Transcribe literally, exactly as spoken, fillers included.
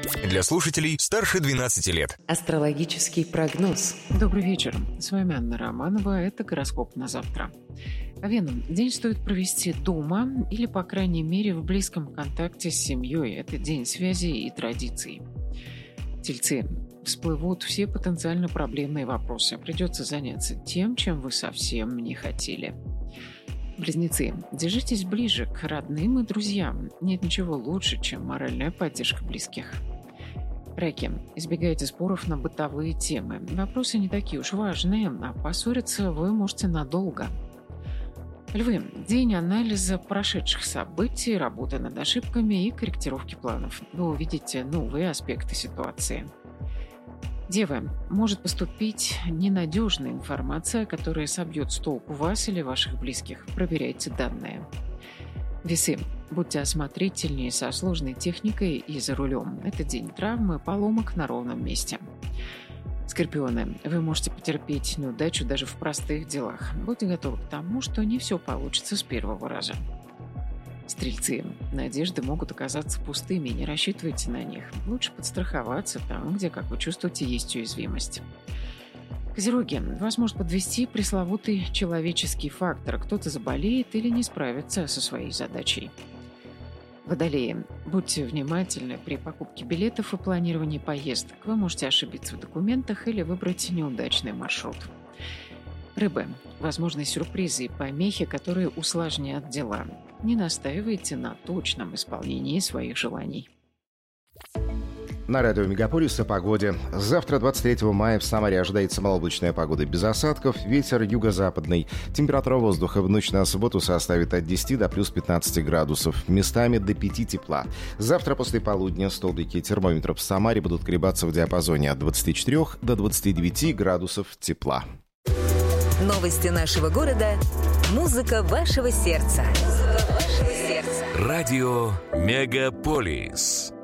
Для слушателей старше двенадцати лет. Астрологический прогноз. Добрый вечер. С вами Анна Романова. Это гороскоп на завтра. Овен. День стоит провести дома или, по крайней мере, в близком контакте с семьей. Это день связи и традиций. Тельцы. Всплывут все потенциально проблемные вопросы. Придется заняться тем, чем вы совсем не хотели. Близнецы. Держитесь ближе к родным и друзьям. Нет ничего лучше, чем моральная поддержка близких. Раки. Избегайте споров на бытовые темы. Вопросы не такие уж важные, а поссориться вы можете надолго. Львы. День анализа прошедших событий, работы над ошибками и корректировки планов. Вы увидите новые аспекты ситуации. Девы. Может поступить ненадежная информация, которая собьет с толку вас или ваших близких. Проверяйте данные. Весы. Будьте осмотрительнее со сложной техникой и за рулем. Это день травмы, поломок на ровном месте. Скорпионы. Вы можете потерпеть неудачу даже в простых делах. Будьте готовы к тому, что не все получится с первого раза. Стрельцы. Надежды могут оказаться пустыми, не рассчитывайте на них. Лучше подстраховаться там, где, как вы чувствуете, есть уязвимость. Козероги. Вас может подвести пресловутый человеческий фактор. Кто-то заболеет или не справится со своей задачей. Водолеи. Будьте внимательны при покупке билетов и планировании поездок. Вы можете ошибиться в документах или выбрать неудачный маршрут. Рыбы. Возможны сюрпризы и помехи, которые усложнят дела. Не настаивайте на точном исполнении своих желаний. На радио Мегаполис о погоде. Завтра, двадцать третьего мая, в Самаре ожидается малооблачная погода без осадков, ветер юго-западный. Температура воздуха в ночь на субботу составит от десяти до плюс пятнадцати градусов, местами до пяти тепла. Завтра после полудня столбики термометров в Самаре будут колебаться в диапазоне от двадцати четырёх до двадцати девяти градусов тепла. Новости нашего города. Музыка вашего сердца. Музыка вашего сердца. Радио Мегаполис.